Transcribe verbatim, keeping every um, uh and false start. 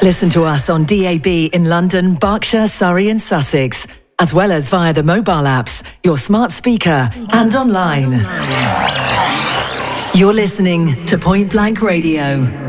Listen to us on D A B in London, Berkshire, Surrey and Sussex, as well as via the mobile apps, your smart speaker and online. You're listening to Point Blank Radio.